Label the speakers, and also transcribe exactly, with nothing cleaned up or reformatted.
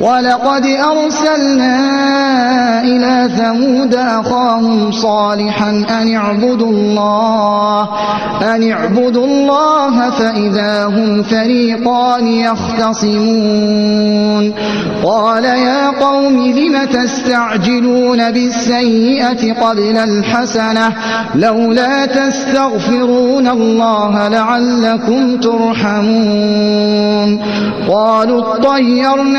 Speaker 1: وَلَقَدْ أَرْسَلْنَا إِلَىٰ ثَمُودَ أَخَاهُمْ صَالِحًا أَنِ اعْبُدُوا اللَّهَ أَنِ اعْبُدُوا اللَّهَ فَإِذَا هُمْ فَرِيقَانِ يَخْتَصِمُونَ قَالَ يَا قَوْمِ لِمَ تَسْتَعْجِلُونَ بِالسَّيِّئَةِ قَبْلَ الْحَسَنَةِ ۖ لَوْلَا تَسْتَغْفِرُونَ اللَّهَ لَعَلَّكُمْ تُرْحَمُونَ قَالُوا اطَّيَّرْنَا